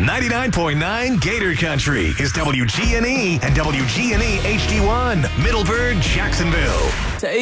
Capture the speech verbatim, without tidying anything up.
ninety-nine point nine Gator Country is W G N E and W G N E H D one, Middleburg, Jacksonville.